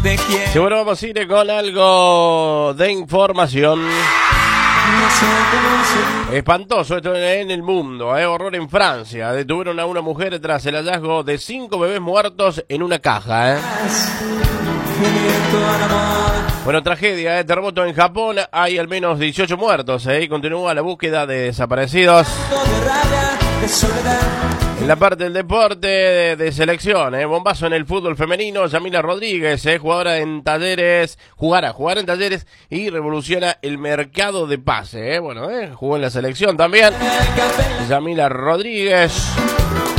Sí, bueno, vamos a ir con algo de información. Espantoso esto en el mundo, horror en Francia. Detuvieron a una mujer tras el hallazgo de 5 bebés muertos en una caja. Bueno, tragedia, terremoto en Japón, hay al menos 18 muertos, y continúa la búsqueda de desaparecidos. En la parte del deporte de selección, bombazo en el fútbol femenino, Yamila Rodríguez, jugará en Talleres y revoluciona el mercado de pase, jugó en la selección también, Yamila Rodríguez.